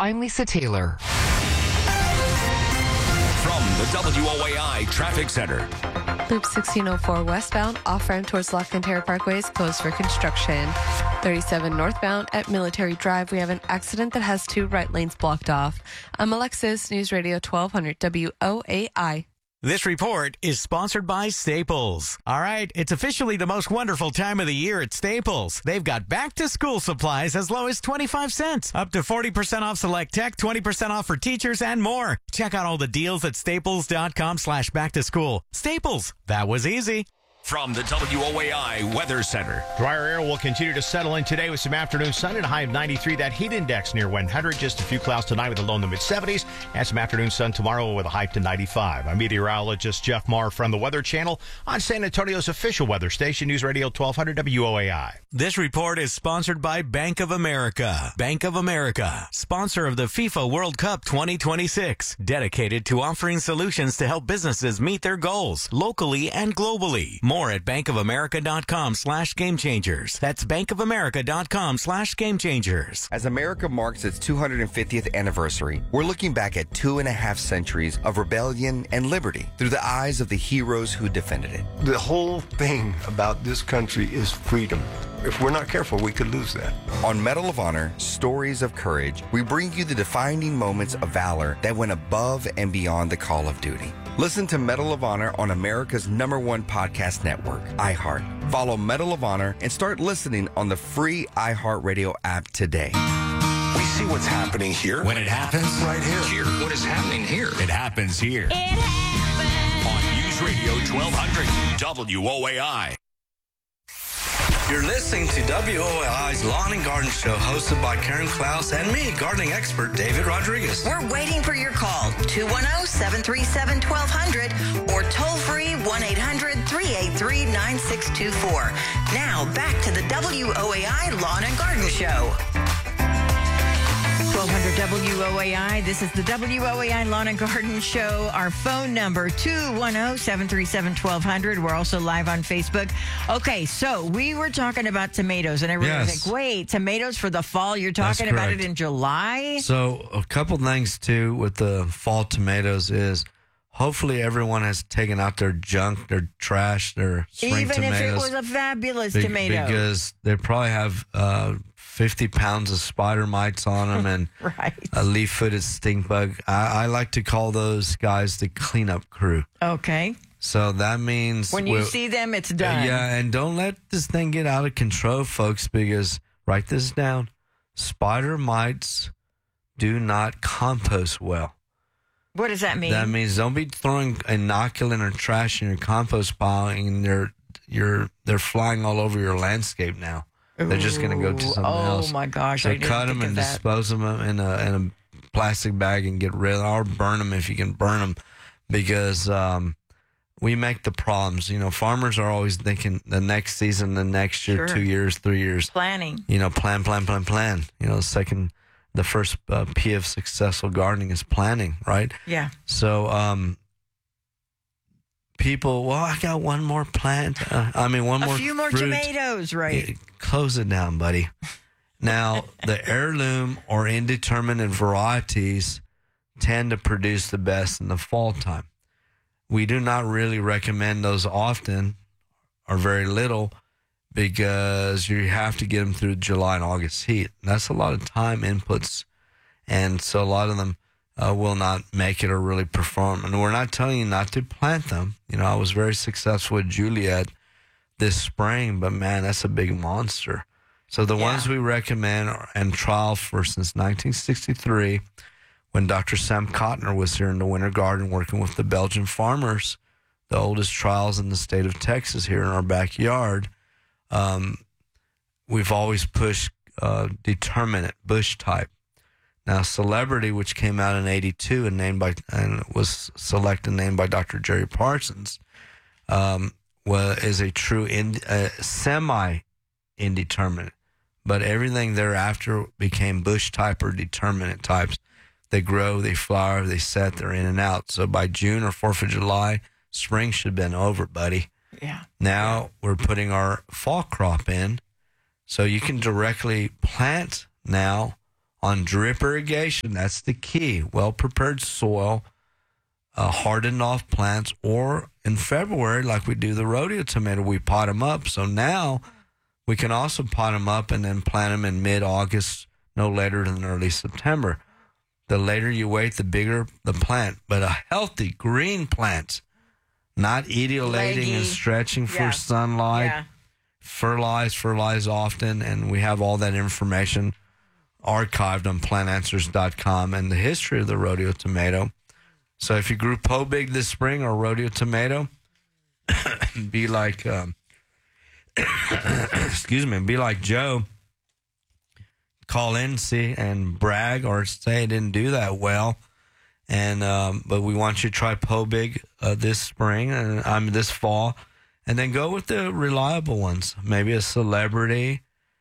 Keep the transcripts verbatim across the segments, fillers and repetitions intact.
I'm Lisa Taylor. From the W O A I Traffic Center. Loop sixteen oh four westbound, off-ramp towards La Cantera Parkway is closed for construction. thirty-seven northbound at Military Drive, we have an accident that has two right lanes blocked off. I'm Alexis, News Radio twelve hundred W O A I. This report is sponsored by Staples. All right, it's officially the most wonderful time of the year at Staples. They've got back-to-school supplies as low as twenty-five cents, up to forty percent off select tech, twenty percent off for teachers, and more. Check out all the deals at staples.com slash back-to-school. Staples, that was easy. From the W O A I Weather Center. Drier air will continue to settle in today with some afternoon sun and a high of ninety-three. That heat index near one hundred. Just a few clouds tonight with a low in the mid-seventies. And some afternoon sun tomorrow with a high to ninety-five. I'm meteorologist Jeff Marr from the Weather Channel on San Antonio's official weather station, News Radio twelve hundred W O A I. This report is sponsored by Bank of America. Bank of America, sponsor of the FIFA World Cup twenty twenty-six, dedicated to offering solutions to help businesses meet their goals locally and globally. More at bankofamerica.com slash game changers. That's bankofamerica.com slash game changers. As America marks its two hundred fiftieth anniversary, we're looking back at two and a half centuries of rebellion and liberty through the eyes of the heroes who defended it. The whole thing about this country is freedom. If we're not careful, we could lose that. On Medal of Honor, Stories of Courage, we bring you the defining moments of valor that went above and beyond the call of duty. Listen to Medal of Honor on America's number one podcast network, iHeart. Follow Medal of Honor and start listening on the free iHeartRadio app today. We see what's happening here. When it happens, right here. Here. What is happening here? It happens here. It happens. On News Radio twelve hundred W O A I. You're listening to W O A I's Lawn and Garden Show, hosted by Karen Klaus and me, gardening expert David Rodriguez. We're waiting for your call, two one zero, seven three seven, one two zero zero, or toll free, one eight hundred, three eight three, nine six two four. Now, back to the W O A I Lawn and Garden Show. twelve hundred W O A I. This is the W O A I Lawn and Garden Show. Our phone number, two one zero, seven three seven, one two zero zero. We're also live on Facebook. Okay, so we were talking about tomatoes, and everyone was Yes. like, wait, tomatoes for the fall? You're talking That's about it correct. in July? So a couple things, too, with the fall tomatoes is hopefully everyone has taken out their junk, their trash, their spring Even tomatoes. if it was a fabulous be- tomato. Because they probably have uh, fifty pounds of spider mites on them and right. a leaf-footed stink bug. I, I like to call those guys the cleanup crew. Okay. So that means... When you we'll- see them, it's done. Yeah, and don't let this thing get out of control, folks, because write this down. Spider mites do not compost well. What does that mean? That means don't be throwing inoculant or trash in your compost pile, and they're you're they're flying all over your landscape now. They're just going to go to something oh, else. Oh my gosh! So I didn't cut them think and of that. dispose of them in a in a plastic bag and get rid of them, or burn them if you can burn them, because um, we make the problems. You know, farmers are always thinking the next season, the next year, Sure. two years, three years. Planning. You know, plan, plan, plan, plan. You know, the second, the first uh, P of successful gardening is planning, right? Yeah. So, um, people, well, I got one more plant. Uh, I mean, one A more few more fruit. tomatoes, right? Yeah, close it down, buddy. Now, the heirloom or indeterminate varieties tend to produce the best in the fall time. We do not really recommend those often or very little because you have to get them through July and August heat. And that's a lot of time inputs. And so a lot of them uh, will not make it or really perform. And we're not telling you not to plant them. You know, I was very successful with Juliet this spring, but man, that's a big monster. So the Yeah. ones we recommend are, and trial for since nineteen sixty-three, when Doctor Sam Kotner was here in the Winter Garden working with the Belgian farmers, the oldest trials in the state of Texas here in our backyard, um, we've always pushed uh, determinate bush type. Now, Celebrity, which came out in eighty-two and named by and was selected and named by Doctor Jerry Parsons, um, was is a true in, uh, semi indeterminate, but everything thereafter became bush type or determinate types. They grow, they flower, they set, they're in and out. So by June or fourth of July, spring should have been over, buddy. Yeah. Now we're putting our fall crop in, so you can directly plant now on drip irrigation. That's the key. Well-prepared soil, uh, hardened off plants, or in February, like we do the rodeo tomato, we pot them up. So now we can also pot them up and then plant them in mid-August, no later than early September. The later you wait, the bigger the plant. But a healthy green plant, not etiolating Leggy. and stretching for Yeah. sunlight, Yeah. fertilize, fertilize often, and we have all that information archived on plant answers dot com and the history of the rodeo tomato. So if you grew Pobig this spring or rodeo tomato, be like, um, excuse me, be like Joe. Call in, see, and brag or say it didn't do that well. And um, but we want you to try Pobig uh, this spring and I mean this fall, and then go with the reliable ones. Maybe a Celebrity,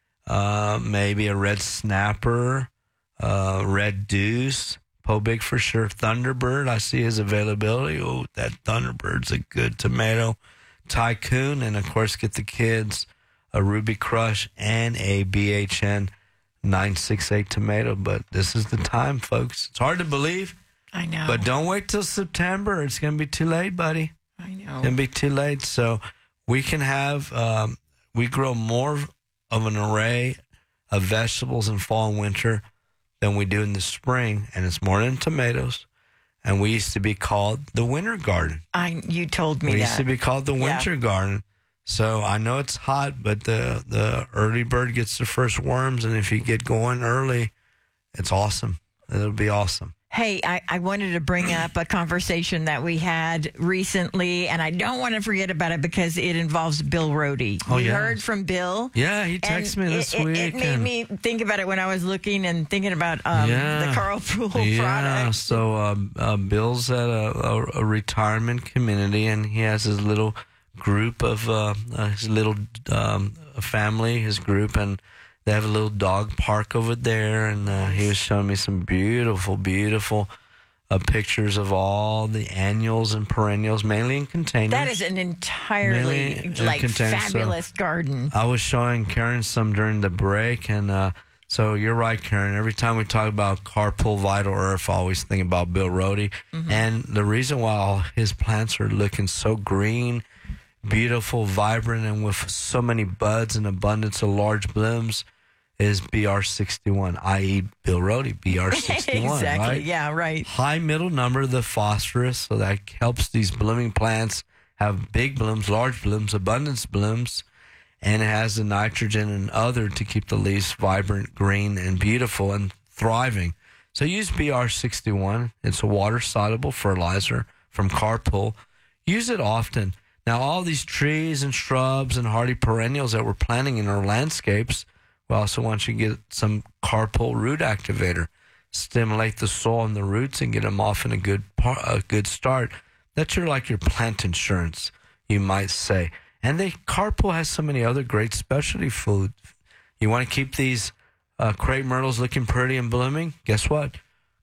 uh, maybe a Red Snapper, uh, Red Deuce, Pobig for sure. Thunderbird, I see his availability. Oh, that Thunderbird's a good tomato. Tycoon, and of course, get the kids a Ruby Crush and a B H N nine six eight tomato. But this is the time, folks. It's hard to believe. I know. But don't wait till September. It's going to be too late, buddy. I know. It's going to be too late. So we can have, um, we grow more of an array of vegetables in fall and winter than we do in the spring. And it's more than tomatoes. And we used to be called the winter garden. I you told me we that. used to be called the winter Yeah. garden. So I know it's hot, but the, the early bird gets the first worms. And if you get going early, it's awesome. It'll be awesome. Hey, I, I wanted to bring up a conversation that we had recently, and I don't want to forget about it because it involves Bill Rohde. Oh, you yeah. heard from Bill? Yeah, he texted and me this it, week. It, it made and- me think about it when I was looking and thinking about um, Yeah. the Carl Pool Yeah, product. so um, uh, Bill's at a, a, a retirement community, and he has his little group of uh, uh, his little um, family, his group, and they have a little dog park over there. And uh, he was showing me some beautiful, beautiful uh, pictures of all the annuals and perennials, mainly in containers. That is an entirely Mainly in like containers, so- fabulous garden. I was showing Karen some during the break, and uh, so you're right, Karen. Every time we talk about Carpool Vital Earth, I always think about Bill Rohde. Mm-hmm. And the reason why all his plants are looking so green, beautiful, vibrant, and with so many buds and abundance of large blooms is B R sixty-one, that is. Bill Rohde, B R sixty-one, exactly. right? Yeah, right. High middle number of the phosphorus, so that helps these blooming plants have big blooms, large blooms, abundance blooms, and it has the nitrogen and other to keep the leaves vibrant, green, and beautiful and thriving. So use B R sixty-one. It's a water-soluble fertilizer from Carpool. Use it often. Now, all these trees and shrubs and hardy perennials that we're planting in our landscapes, we also want you to get some Carpool root activator. Stimulate the soil and the roots and get them off in a good par- a good start. That's your like your plant insurance, you might say. And they Carpool has so many other great specialty food. You want to keep these uh, crepe myrtles looking pretty and blooming? Guess what?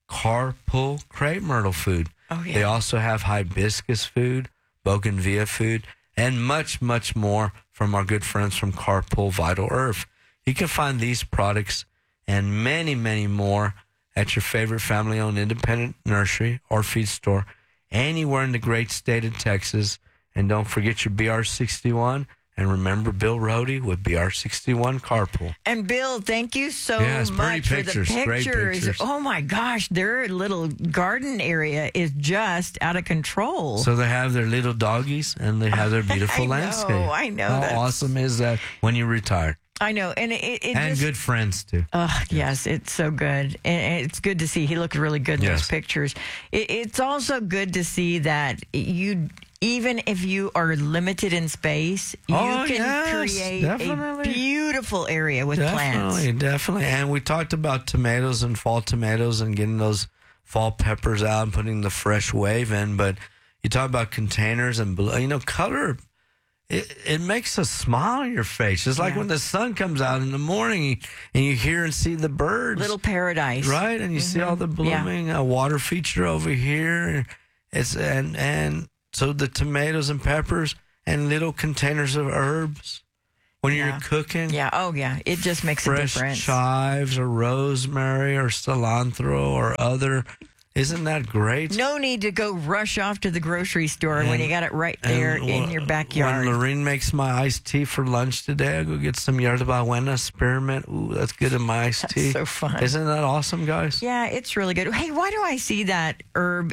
Carpool crepe myrtle food. Oh, yeah. They also have hibiscus food, bougainvillea food, and much, much more from our good friends from Carpool Vital Earth. You can find these products and many, many more at your favorite family-owned independent nursery or feed store anywhere in the great state of Texas. And don't forget your B R sixty-one. And remember Bill Rohde with B R sixty-one Carpool. And Bill, thank you so Yeah, it's pretty much for the pictures, great pictures. pictures. Oh my gosh, their little garden area is just out of control. So they have their little doggies and they have their beautiful I know, landscape. I know, How that's- awesome is that when you retire? I know, and it, it And just, good friends, too. Oh, yes, it's so good. And it's good to see. He looked really good in Yes. those pictures. It, it's also good to see that you, even if you are limited in space, you Oh, can yes, create definitely. a beautiful area with plants. Definitely, definitely. And we talked about tomatoes and fall tomatoes and getting those fall peppers out and putting the fresh wave in. But you talk about containers and, bl- you know, color. It, it makes a smile on your face. It's like Yeah. when the sun comes out in the morning and you hear and see the birds. Little paradise. Right, and you see all the Yeah. blooming uh, water feature over here. It's and and so the tomatoes and peppers and little containers of herbs. when Yeah. you're cooking. Yeah. Oh, yeah. It just makes a Fresh difference. chives or rosemary or cilantro or other. Isn't that great? No need to go rush off to the grocery store when And- you got it right there and in wh- your backyard. When Lorene makes my iced tea for lunch today, I go get some yerba buena spearmint. Ooh, that's good in my iced tea. so fun. Isn't that awesome, guys? Yeah, it's really good. Hey, why do I see that herb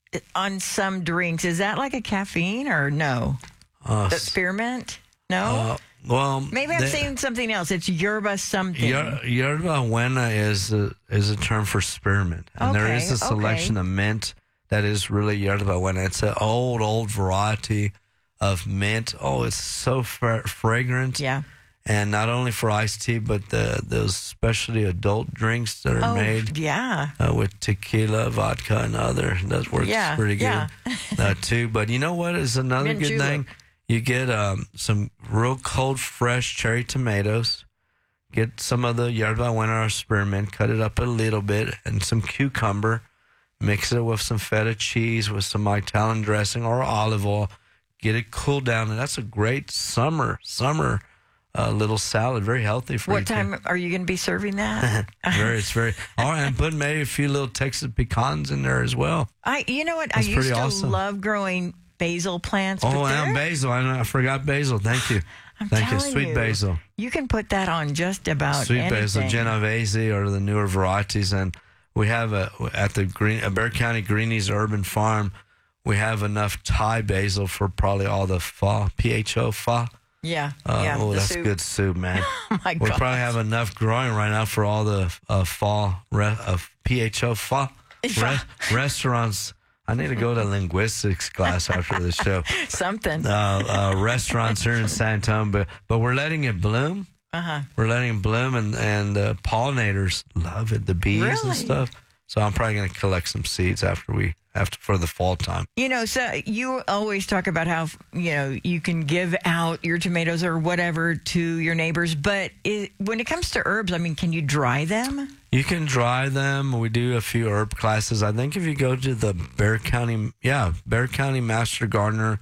on some drinks? Is that like a caffeine or no? Uh, The spearmint? No? uh, well, Maybe I'm the- saying something else. It's yerba something. Yer- Yerba buena is a, is a term for spearmint. And there is Okay, a selection okay. of mint that is really yerba buena. It's an old, old variety of mint. Oh, it's so fra- fragrant. Yeah. And not only for iced tea, but the those specialty adult drinks that are Oh, made yeah. uh, with tequila, vodka, and other. That works Yeah, pretty good yeah. uh, too. But you know what is another Mint good julep. thing? You get um, some real cold, fresh cherry tomatoes. Get some of the yerba buena or spearmint, cut it up a little bit, and some cucumber. Mix it with some feta cheese, with some Italian dressing or olive oil. Get it cooled down, and that's a great summer summer uh, little salad. Very healthy for you. What too. time are you going to be serving that? very, it's very. All right, and put maybe a few little Texas pecans in there as well. I, you know what? That's I used pretty to awesome. love growing basil plants. Oh, but and they're- basil. I, know, I forgot basil. Thank you. I'm Thank you. telling Sweet you, basil. You can put that on just about Sweet anything. basil, Genovese, or the newer varieties. And we have a, at the Green, uh, Bear County Greenies Urban Farm, we have enough Thai basil for probably all the pho, P H O, pho. Yeah. Uh, yeah. oh, the that's soup. good soup, man. Oh my we God. probably have enough growing right now for all the uh, fall re- uh, P H O pho re- restaurants. I need to go to linguistics class after the show. Something. Uh, uh, restaurants here in San Antonio, but, but we're letting it bloom. Uh-huh. We're letting it bloom, and, and uh, pollinators love it, the bees Really? and stuff. So I'm probably going to collect some seeds after we after for the fall time. You know, so you always talk about how, you know, you can give out your tomatoes or whatever to your neighbors, but it, when it comes to herbs, I mean, can you dry them? You can dry them. We do a few herb classes. I think if you go to the Bear County, yeah, Bear County Master Gardener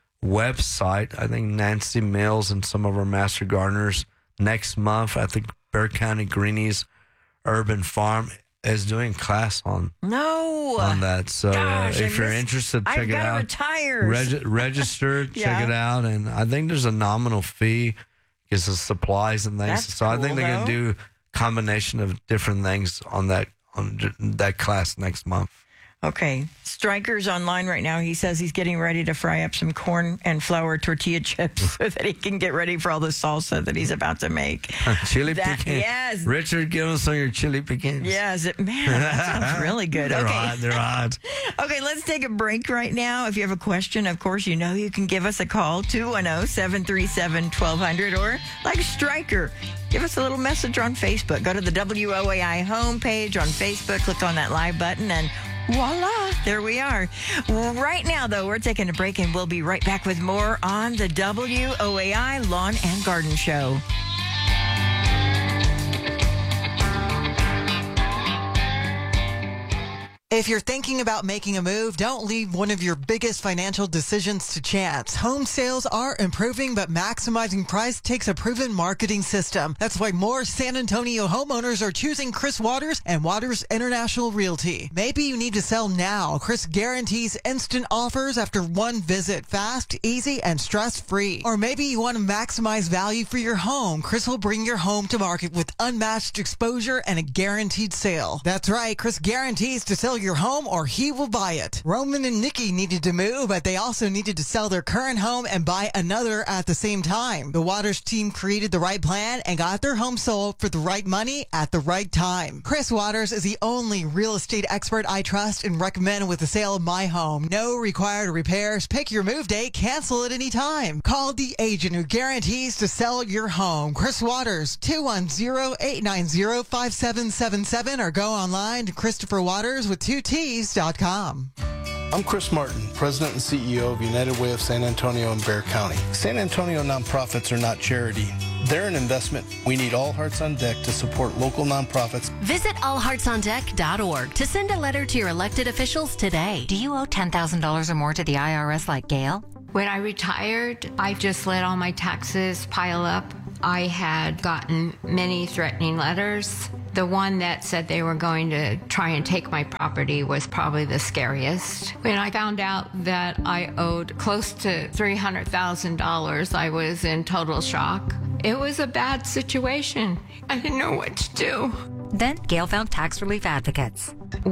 website, I think Nancy Mills and some of our Master Gardeners next month at the Bear County Greenies Urban Farm is doing class on No. on that. So Gosh, uh, I if you're missed- interested, check I've it gotta out. retire. Reg- register, check Yeah. it out, and I think there's a nominal fee because of supplies and things. That's so I think cool, they're though. gonna do combination of different things on that on j- that class next month. Okay. Striker's online right now. He says he's getting ready to fry up some corn and flour tortilla chips so that he can get ready for all the salsa that he's about to make. Chili That- pecans. yes. Richard, give us some of your chili pecans. Yes, it, man, that sounds really good. They're Okay. hot. They're hot. Okay, let's take a break right now. If you have a question, of course, you know you can give us a call, two one zero, seven three seven, one two zero zero, or like Stryker, give us a little message on Facebook. Go to the W O A I homepage on Facebook, click on that live button, and voila, there we are. Right now, though, we're taking a break, and we'll be right back with more on the W O A I Lawn and Garden Show. If you're thinking about making a move, don't leave one of your biggest financial decisions to chance. Home sales are improving, but maximizing price takes a proven marketing system. That's why more San Antonio homeowners are choosing Chris Waters and Waters International Realty. Maybe you need to sell now. Chris guarantees instant offers after one visit, fast, easy, and stress-free. Or maybe you want to maximize value for your home. Chris will bring your home to market with unmatched exposure and a guaranteed sale. That's right, Chris guarantees to sell your home or he will buy it. Roman and Nikki needed to move, but they also needed to sell their current home and buy another at the same time. The Waters team created the right plan and got their home sold for the right money at the right time. Chris Waters is the only real estate expert I trust and recommend with the sale of my home. No required repairs. Pick your move date. Cancel at any time. Call the agent who guarantees to sell your home. Chris Waters, two one zero, eight nine zero, five seven seven seven, or go online to Christopher Waters with two T's dot com. I'm Chris Martin, President and C E O of United Way of San Antonio and Bear County. San Antonio nonprofits are not charity. They're an investment. We need all hearts on deck to support local nonprofits. Visit all hearts on deck dot org to send a letter to your elected officials today. Do you owe ten thousand dollars or more to the I R S like Gail? When I retired, I just let all my taxes pile up. I had gotten many threatening letters. The one that said they were going to try and take my property was probably the scariest. When I found out that I owed close to three hundred thousand dollars, I was in total shock. It was a bad situation. I didn't know what to do. Then Gail found tax relief advocates.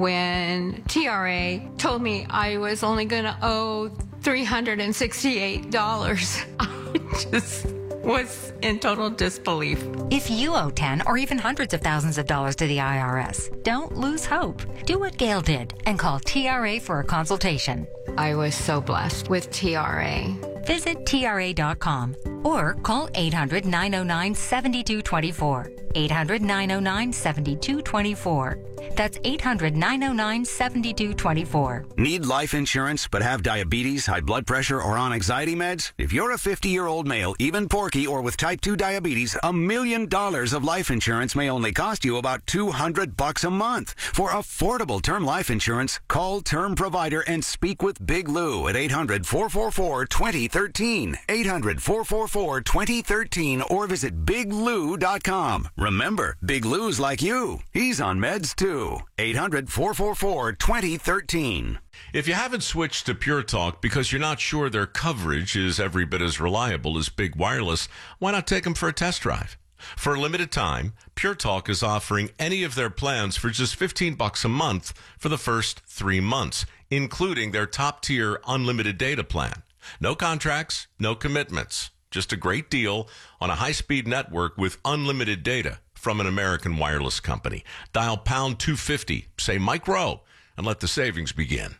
When T R A told me I was only going to owe three hundred sixty-eight dollars, I just was in total disbelief. If you owe ten or even hundreds of thousands of dollars to the I R S, don't lose hope. Do what Gail did and call T R A for a consultation. I was so blessed with T R A. Visit T R A dot com or call eight hundred, nine oh nine, seven two two four. eight hundred, nine oh nine, seven two two four. That's eight hundred, nine oh nine, seven two two four. Need life insurance but have diabetes, high blood pressure, or on anxiety meds? If you're a fifty-year-old male, even porky, or with type two diabetes, a million dollars of life insurance may only cost you about two hundred bucks a month. For affordable term life insurance, call Term Provider and speak with Big Lou at eight hundred, four four four, two oh one three. eight hundred, four four four, two oh one three or visit big lou dot com. Remember, Big Lou's like you. He's on meds too. eight hundred, four four four, two oh one three. If you haven't switched to Pure Talk because you're not sure their coverage is every bit as reliable as Big Wireless, why not take them for a test drive? For a limited time, Pure Talk is offering any of their plans for just fifteen bucks a month for the first three months, including their top-tier unlimited data plan. No contracts, no commitments. Just a great deal on a high-speed network with unlimited data from an American wireless company. Dial pound two fifty, say Mike Rowe, and let the savings begin.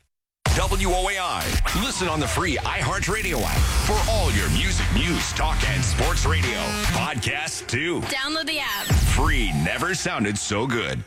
W O A I. Listen on the free iHeartRadio app for all your music, news, talk, and sports radio. Podcasts, too. Download the app. Free never sounded so good.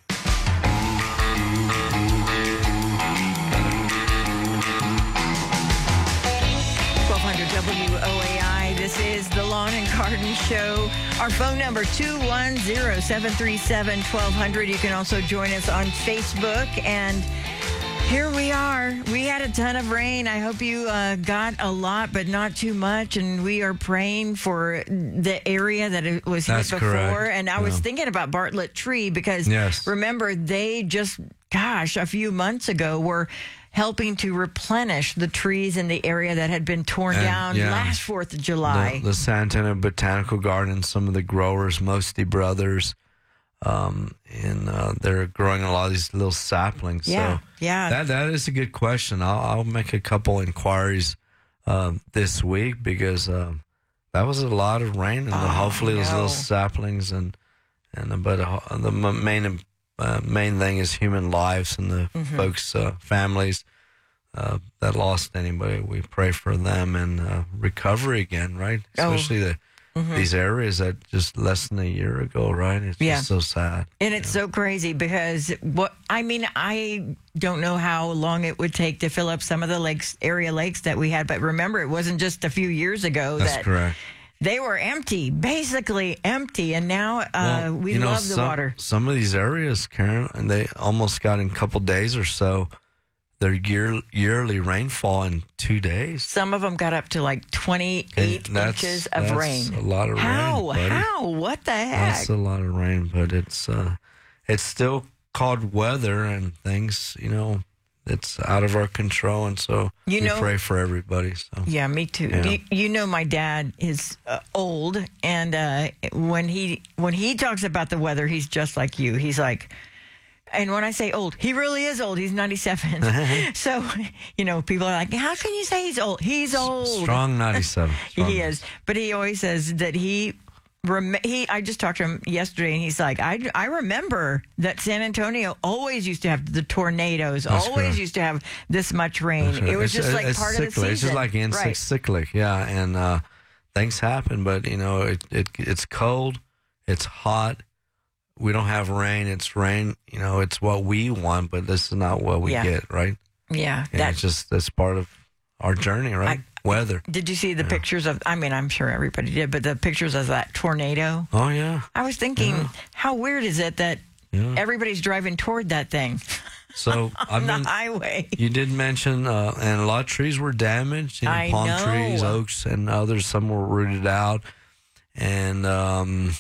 twelve hundred W O A I. This is the Lawn and Garden Show. Our phone number, two one zero, seven three seven, one two zero zero. You can also join us on Facebook. And here we are. We had a ton of rain. I hope you uh, got a lot, but not too much. And we are praying for the area that it was hit That's before. correct. And I Yeah. was thinking about Bartlett Tree because, Yes. remember, they just, gosh, a few months ago were helping to replenish the trees in the area that had been torn And, down yeah, last fourth of July. The, the Santana Botanical Garden, some of the growers, Mosty Brothers, um, and uh, they're growing a lot of these little saplings. Yeah, so yeah. That that is a good question. I'll, I'll make a couple inquiries um, this week because um, that was a lot of rain, and Oh, hopefully those no. little saplings and and but uh, the m- main uh, main thing is human lives and the Mhm. folks' uh, families uh, that lost anybody. We pray for them and uh, recovery again, right? Oh. Especially the Mhm. these areas that just less than a year ago, right? It's Yeah. just so sad. And it's so crazy because what I mean, I don't know how long it would take to fill up some of the lakes, area lakes that we had. But remember, it wasn't just a few years ago That's that correct. they were empty, basically empty. And now uh, Well, we you know, love the some, water. Some of these areas, Karen, and they almost got in a couple days or so their year, yearly rainfall in two days. Some of them got up to like twenty-eight And that's- inches of that's rain. a lot of How? rain, buddy. How? What the heck? That's a lot of rain, but it's uh, it's still called weather and things. You know, it's out of our control, and so You we know- pray for everybody. So Yeah, me too. Yeah. You, you know, my dad is uh, old, and uh, when he when he talks about the weather, he's just like you. He's like, and when I say old, he really is old. He's ninety-seven. So, you know, people are like, how can you say he's old? He's old. strong ninety-seven. Strong. He is, but he always says that he. Rem- he, I just talked to him yesterday, and he's like, I, I remember that San Antonio always used to have the tornadoes, That's always correct. used to have this much rain. That's right. It was It's- just like it's part of the cyclic. season. It's just like insect Right. cyclic, yeah. And uh, things happen, but you know, it, it it's cold, it's hot. We don't have rain. It's rain. You know, it's what we want, but this is not what we Yeah. get, right? Yeah, And that- it's just that's part of our journey, right? Weather. Did you see the pictures of, I mean, I'm sure everybody did, but the pictures of that tornado? Oh yeah. I was thinking, Yeah. how weird is it that Yeah. everybody's driving toward that thing So on I've the been. highway? You did mention, uh, and a lot of trees were damaged. You know, I palm know. trees, oaks, and others. Some were rooted out. And um,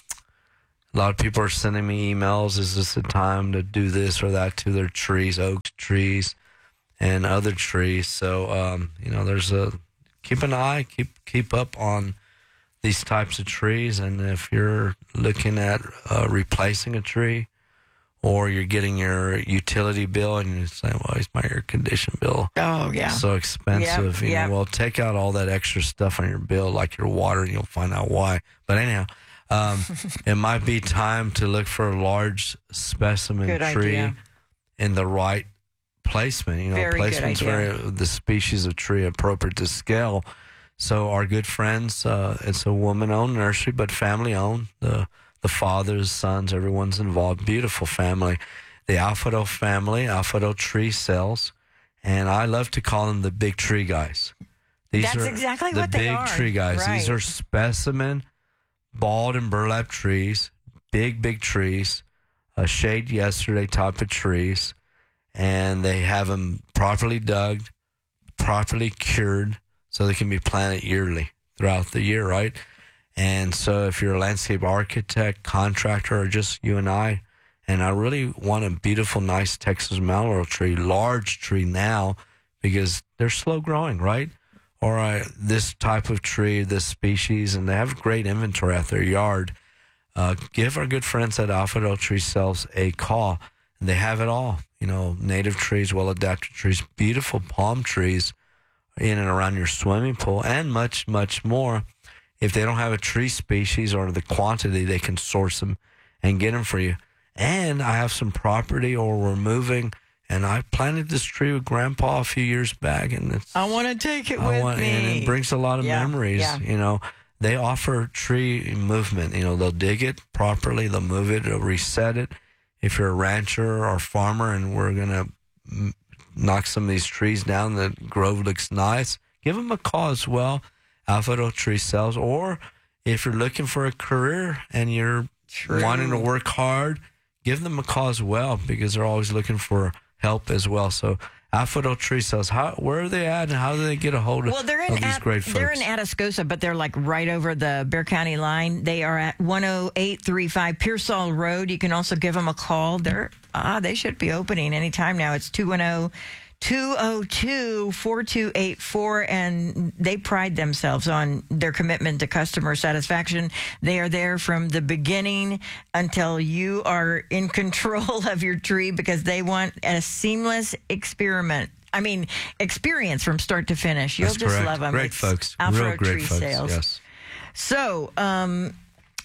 a lot of people are sending me emails. Is this the time to do this or that to their trees, oak trees and other trees? So, um, you know, there's a, keep an eye, keep keep up on these types of trees. And if you're looking at uh, replacing a tree, or you're getting your utility bill and you're saying, well, it's my air condition bill. Oh, yeah. So expensive. Yep, you yep. know, well, take out all that extra stuff on your bill, like your water, and you'll find out why. But anyhow, um, it might be time to look for a large specimen Good tree idea. in the right placement. You know, Very good placement's idea. very the species of tree appropriate to scale. So our good friends, uh, it's a woman-owned nursery, but family-owned. The the fathers, sons, everyone's involved. Beautiful family. The Alfredo family, Alfredo Tree Sales, and I love to call them the big tree guys. These That's are exactly the what they big are. tree guys. Right. These are specimen balled and burlap trees, big, big trees, a shade yesterday type of trees, and they have them properly dug, properly cured, so they can be planted yearly throughout the year, right? And so if you're a landscape architect, contractor, or just you and I, and I really want a beautiful, nice Texas mallow tree, large tree now, because they're slow growing, right? Or uh, this type of tree, this species, and they have great inventory at their yard. Uh, give our good friends at Alfredo Tree Sales a call. They have it all, you know, native trees, well-adapted trees, beautiful palm trees in and around your swimming pool, and much, much more. If they don't have a tree species or the quantity, they can source them and get them for you. And I have some property, or we're moving, and I planted this tree with Grandpa a few years back, and it's, I want to take it I with want, me. and it brings a lot of Yeah, memories. yeah. You know, they offer tree movement. You know, they'll dig it properly, they'll move it, they'll reset it. If you're a rancher or farmer, and we're gonna m- knock some of these trees down, the grove looks nice, give them a call as well. Alfredo Tree Sales. Or if you're looking for a career and you're True. wanting to work hard, give them a call as well, because they're always looking for help as well. So Alfredo Tree Sales, how, where are they at, and how do they get a hold of, Well, they're in of these At- great folks? they're in Atascosa, but they're like right over the Bexar County line. They are at one oh eight three five Pearsall Road. You can also give them a call. They're ah, they should be opening anytime now. It's two one zero, two oh two, four two eight four, and they pride themselves on their commitment to customer satisfaction. They are there from the beginning until you are in control of your tree, because they want a seamless experiment. I mean, experience from start to finish. You'll That's just correct. love them. Great It's folks. Alfredo Real great Tree folks. Sales. Yes. So, um,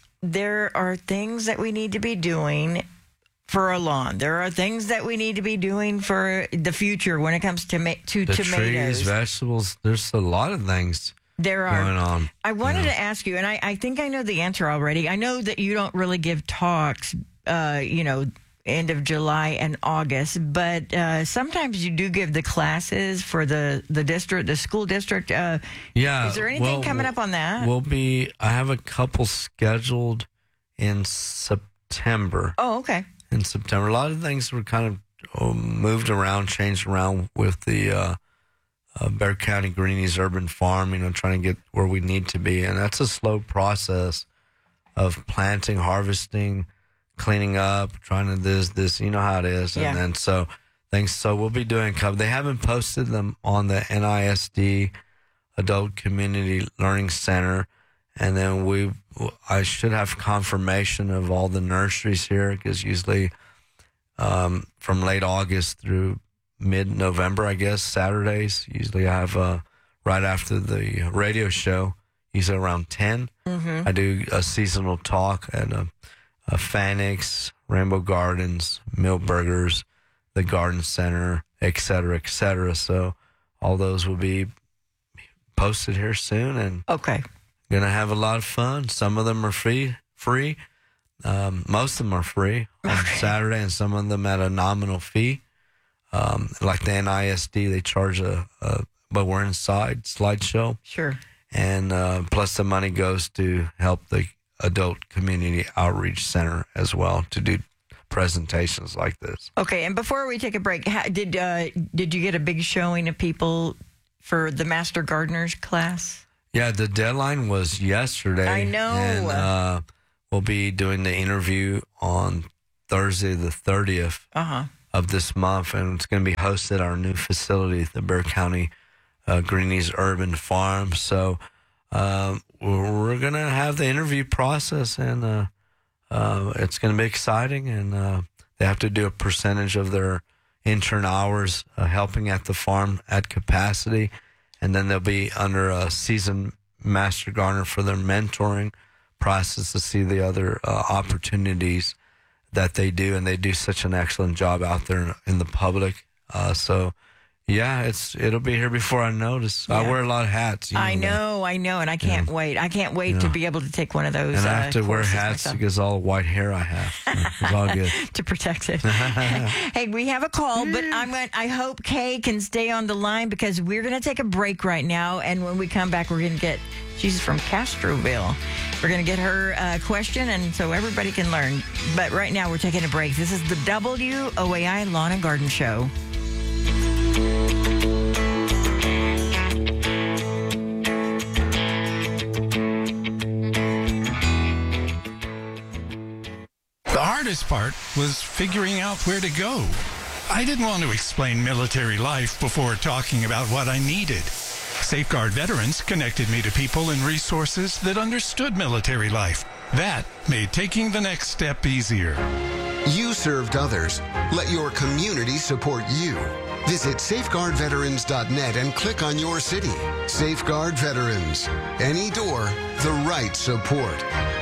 there are things that we need to be doing for a lawn. There are things that we need to be doing for the future when it comes to ma- to The tomatoes. trees, vegetables, there's a lot of things There are. going on. I wanted you know. to ask you, and I, I think I know the answer already. I know that you don't really give talks, uh, you know, end of July and August, but uh, sometimes you do give the classes for the, the district, the school district. Uh, Yeah. is there anything well, coming we'll- up on that? We'll be, I have a couple scheduled in September. oh, okay. in September. A lot of things were kind of oh, moved around, changed around with the uh, uh, Bexar County Greenies Urban Farm, you know, trying to get where we need to be. And that's a slow process of planting, harvesting, cleaning up, trying to this, this, you know how it is. Yeah. And then so things, so we'll be doing, co- they haven't posted them on the N I S D Adult Community Learning Center. And then we, I should have confirmation of all the nurseries here, because usually um, from late August through mid-November, I guess, Saturdays, usually I have uh, right after the radio show, usually around ten. Mm-hmm. I do a seasonal talk at a, a Fanix, Rainbow Gardens, Millburgers, the Garden Center, et cetera, et cetera. So all those will be posted here soon, and Okay. gonna have a lot of fun. Some of them are free, free. Um, most of them are free on Saturday, and some of them at a nominal fee. Um, like the N I S D, they charge a, a but we're inside slideshow, Sure. and uh, plus the money goes to help the Adult Community Outreach Center as well to do presentations like this. Okay, and before we take a break, how, did uh, did you get a big showing of people for the Master Gardeners class? Yeah, the deadline was yesterday. I know. And uh, we'll be doing the interview on Thursday the thirtieth uh-huh. of this month, and it's going to be hosted at our new facility, the Bexar County uh, Greenies Urban Farm. So um, we're, we're going to have the interview process, and uh, uh, it's going to be exciting, and uh, they have to do a percentage of their intern hours uh, helping at the farm at capacity, and then they'll be under a seasoned master gardener for their mentoring process to see the other uh, opportunities that they do, and they do such an excellent job out there in, in the public. Uh, so, yeah, it's it'll be here before I notice. Yeah. I wear a lot of hats. You know I know, that. I know, and I can't yeah. wait. I can't wait yeah. to be able to take one of those. And I have to uh, wear hats myself. because all the white hair I have. So it's all good. To protect it. Hey, we have a call, but I'm going I hope Kay can stay on the line because we're going to take a break right now, and when we come back, we're going to get. She's from Castroville. We're going to get her uh, question, and so everybody can learn. But right now, we're taking a break. This is the W O A I Lawn and Garden Show. The hardest part was figuring out where to go. I didn't want to explain military life before talking about what I needed. Safeguard Veterans connected me to people and resources that understood military life. That made taking the next step easier. You served others. Let your community support you. Visit safeguard veterans dot net and click on your city. Safeguard Veterans. Any door, the right support.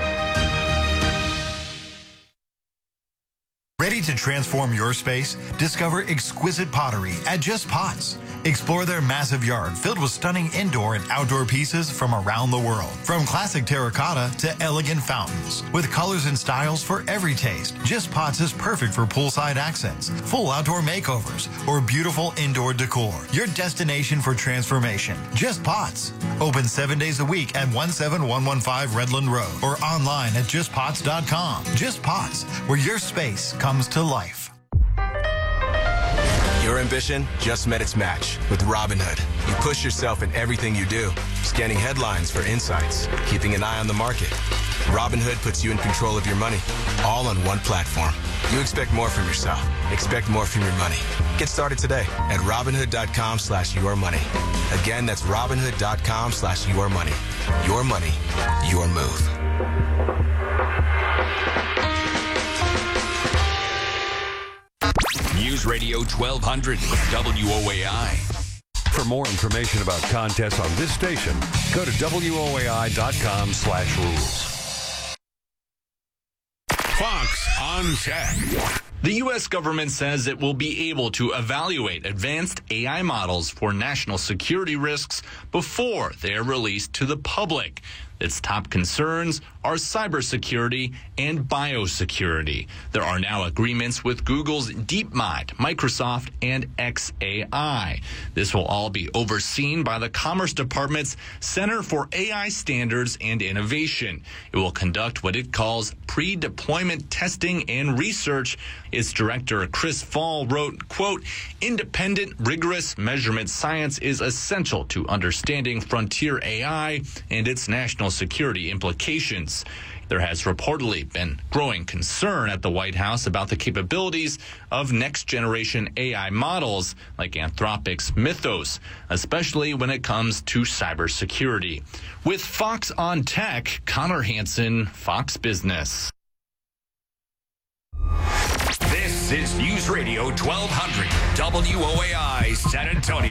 Ready to transform your space? Discover exquisite pottery at Just Pots. Explore their massive yard filled with stunning indoor and outdoor pieces from around the world. From classic terracotta to elegant fountains. With colors and styles for every taste, Just Pots is perfect for poolside accents, full outdoor makeovers, or beautiful indoor decor. Your destination for transformation. Just Pots. Open seven days a week at one seven one one five Redland Road or online at just pots dot com. Just Pots, where your space comes to life. Your ambition just met its match with Robinhood. You push yourself in everything you do, scanning headlines for insights, keeping an eye on the market. Robinhood puts you in control of your money, all on one platform. You expect more from yourself. Expect more from your money. Get started today at Robinhood.com slash your money. Again, that's Robinhood.com slash your money. Your money, your move. News Radio twelve hundred W O A I. For more information about contests on this station, go to W O A I dot com slash rules. Fox on Tech. The U S government says it will be able to evaluate advanced A I models for national security risks before they are released to the public. Its top concerns are cybersecurity and biosecurity. There are now agreements with Google's DeepMind, Microsoft, and X A I. This will all be overseen by the Commerce Department's Center for A I Standards and Innovation. It will conduct what it calls pre-deployment testing and research. Its director, Chris Fall, wrote, quote, independent, rigorous measurement science is essential to understanding frontier A I and its national security implications. There has reportedly been growing concern at the White House about the capabilities of next-generation A I models like Anthropic's Mythos, especially when it comes to cybersecurity. With Fox on Tech, Connor Hansen, Fox Business. This is News Radio twelve hundred W O A I San Antonio.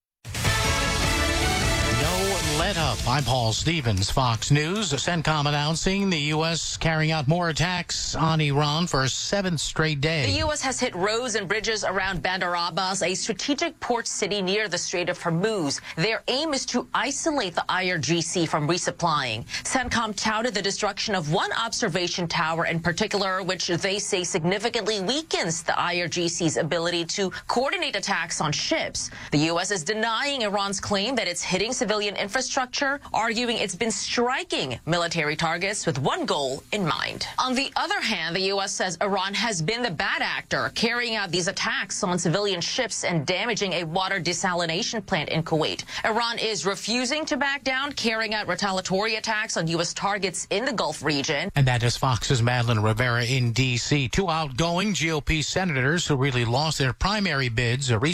Let up. I'm Paul Stevens, Fox News. CENTCOM announcing the U S carrying out more attacks on Iran for a seventh straight day. The U S has hit roads and bridges around Bandar Abbas, a strategic port city near the Strait of Hormuz. Their aim is to isolate the I R G C from resupplying. CENTCOM touted the destruction of one observation tower in particular, which they say significantly weakens the I R G C's ability to coordinate attacks on ships. The U S is denying Iran's claim that it's hitting civilian infrastructure infrastructure, arguing it's been striking military targets with one goal in mind. On the other hand, the U S says Iran has been the bad actor, carrying out these attacks on civilian ships and damaging a water desalination plant in Kuwait. Iran is refusing to back down, carrying out retaliatory attacks on U S targets in the Gulf region. And that is Fox's Madeline Rivera in D C Two outgoing G O P senators who really lost their primary bids